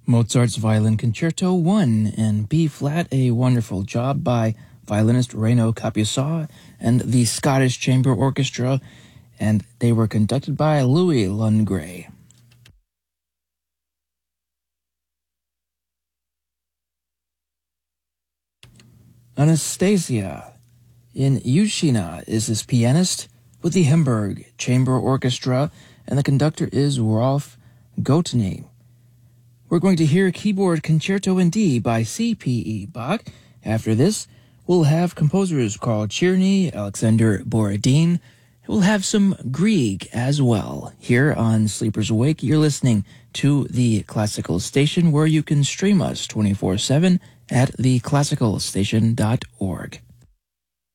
Mozart's Violin Concerto 1 in B-flat, a wonderful job by violinist Reino Capuçat and the Scottish Chamber Orchestra, and they were conducted by Louis Lundgren. Anastasia in Yushina is this pianist with the Hamburg Chamber Orchestra, and the conductor is Rolf Gottny. We're going to hear Keyboard Concerto in D by C.P.E. Bach. After this, we'll have composers Carl Czerny, Alexander Borodin. We'll have some Grieg as well. Here on Sleepers Awake, you're listening to the Classical Station, where you can stream us 24/7 at theclassicalstation.org.